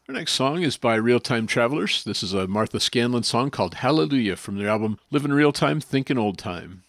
Our next song is by Real Time Travelers. This is a Martha Scanlon song called Hallelujah from their album Living Real Time, Thinking Old Time.